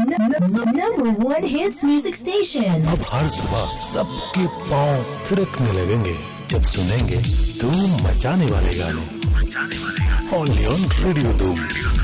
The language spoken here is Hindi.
Number one hits music station. अब हर सुबह सबके पाँव थिरकने लगेंगे जब सुनेंगे धूम मचाने वाले गाने। Only on रेडियो धूम।